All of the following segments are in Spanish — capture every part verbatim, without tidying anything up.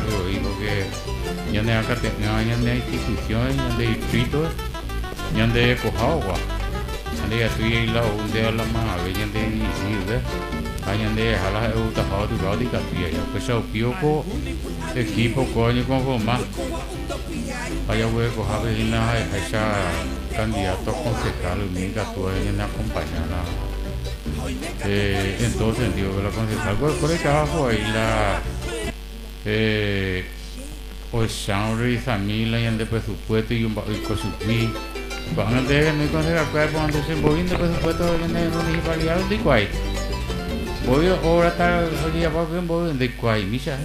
hoy porque ya de acá ya de instituciones ya de distritos ya de cojagua ya de estoy la un de la más ya de decir ya de jalar el trabajo tu radio que ya pues yo pioco equipo coño con más vaya voy a coger una esa candidato a concejal única tú en la compañera eh, en todo sentido que la concejal por el trabajo ahí la eh, o Shauri familia y de presupuesto y un cosupí cuando te me concejal cuando se moviendo de presupuesto en la municipalidad de Cuay voy ahora estar hoy abajo en voy de Cuay misa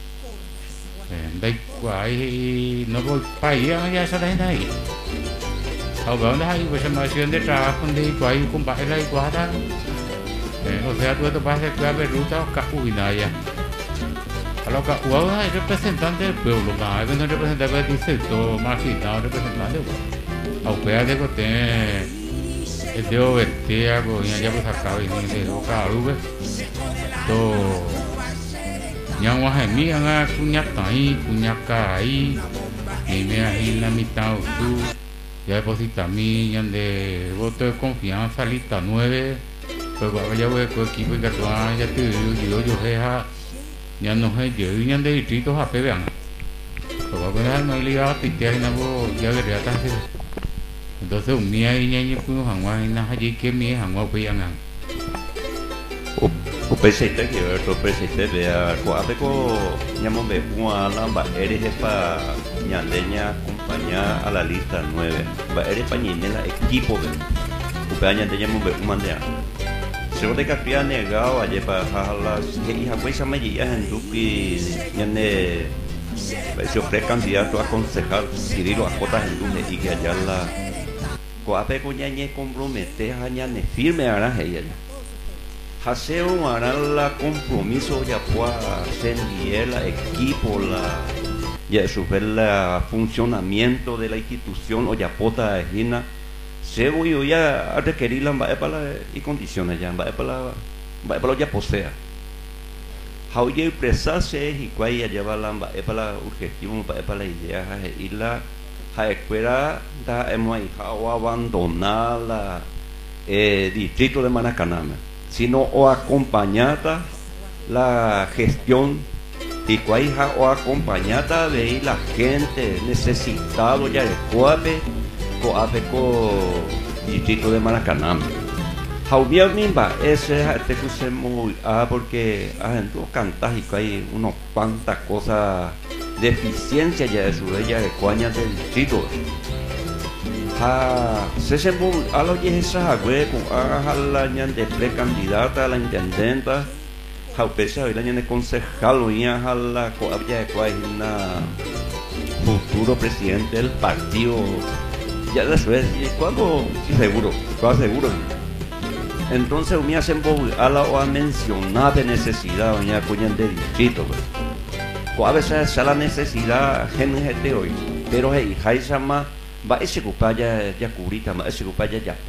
de Cuay no voy para ir a ya salen ahí ao vão da aí você mais de trabalho de Cuay com baila e guarda o sea tú te pasas que a ver ruta capuinaya a lo que es representante del pueblo más es un representante del distrito marginal representante aunque de que tiene el de obetea con ya pues acá y de boca rube to yang wah mi yang punya tai punya kai y me ahí la mitad tú ya deposita mi yang de voto de confianza lista nueve pero ya voy con equipo y que ya te digo yo jeja ya no es yo ya de distritos a pegan pero cuando es no liga a pitea y no ya vería tan entonces un día y ya pues hangwa y nada allí que mi hangwa pegan o presidente que otro presidente vea cuál co llamamos de una lamba eres para ñandeña acompañar a la lista nueve va eres para ñinela equipo de cumpleaños de llamamos de un mandea se de que negado ayer para las hijas pues a medias en Duque tiene se ofrece candidato a concejal Cirilo a cotas en Duque y que allá la coape coñañe compromete a ñane firme a la ella haseo hará la compromiso ya pueda hacer el equipo la ya sufrir el funcionamiento de la institución o ya pota de Gina se voy a requerir la para y condiciones ya para la para ya posea how ya expresarse y cuál ya lleva la para objetivo para la idea y la ha escuela da hemos abandonar la eh, distrito de Maracaná sino o acompañada la gestión y cuál o acompañada de la gente necesitado ya de Coape Coape co distrito de Maracaná. Javier Mimba ese este que se muy ah porque ah en todo cantas y hay unos cuantas cosas deficiencia ya de su ella de cuañas del distrito. Ah se se muy a lo que es esa güey con a la ñan de precandidata a la intendenta. Jaupesa hoy la ñan de concejal o ya a la coabya de cuaña futuro presidente del partido ya la suerte cuando seguro cuando seguro entonces me hacen a la o a mencionar de necesidad doña cuñan de distrito pues a veces la necesidad gente hoy pero hey jaisa más va ese cupaya ya curita más ese cupaya ya